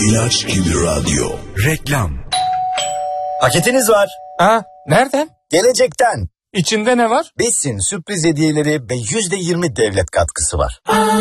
İlaç gibi radyo. Reklam. Paketiniz var. Ha, nereden? Gelecekten. İçinde ne var? Besin, sürpriz hediyeleri ve %20 devlet katkısı var.